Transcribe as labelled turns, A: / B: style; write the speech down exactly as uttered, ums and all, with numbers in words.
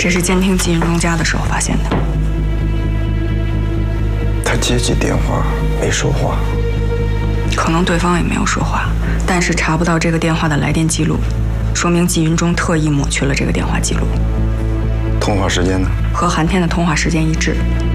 A: 这是监听季云中家的时候发现的。
B: 他接起电话没说话，
A: 可能对方也没有说话，但是查不到这个电话的来电记录，说明季云中特意抹去了这个电话记录。
B: 通话时间呢？
A: 和韩天的通话时间一致。